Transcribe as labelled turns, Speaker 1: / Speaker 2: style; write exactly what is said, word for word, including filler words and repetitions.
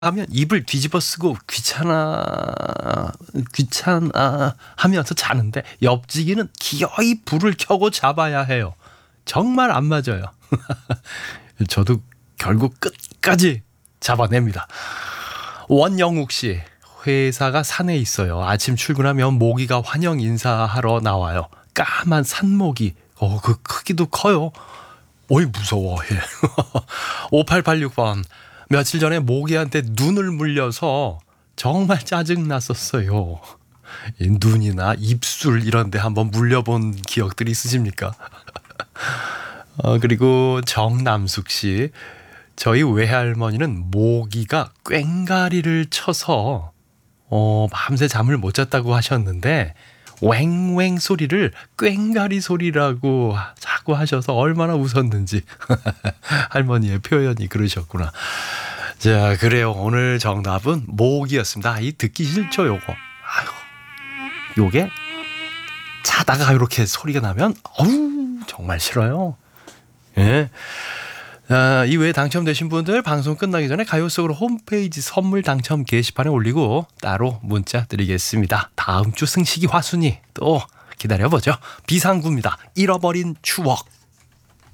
Speaker 1: 하면 입을 뒤집어 쓰고 귀찮아 귀찮아 하면서 자는데 옆지기는 기어이 불을 켜고 잡아야 해요. 정말 안 맞아요. 저도 결국 끝까지 잡아냅니다. 원영욱 씨, 회사가 산에 있어요. 아침 출근하면 모기가 환영 인사하러 나와요. 까만 산모기. 어, 그 크기도 커요. 어이 무서워. 오팔팔육 번. 며칠 전에 모기한테 눈을 물려서 정말 짜증났었어요. 이 눈이나 입술 이런 데 한번 물려본 기억들이 있으십니까? 어, 그리고 정남숙 씨. 저희 외할머니는 모기가 꽹가리를 쳐서 어, 밤새 잠을 못 잤다고 하셨는데 왱왱 소리를 꽹가리 소리라고 자꾸 하셔서 얼마나 웃었는지. 할머니의 표현이 그러셨구나. 자, 그래요. 오늘 정답은 모기였습니다. 이 듣기 싫죠, 요거. 아유, 요게 자다가 이렇게 소리가 나면 어우 정말 싫어요. 예. 아, 이외에 당첨되신 분들 방송 끝나기 전에 가요 속으로 홈페이지 선물 당첨 게시판에 올리고 따로 문자 드리겠습니다. 다음 주 승식이 화순이 또 기다려보죠. 비상구입니다. 잃어버린 추억.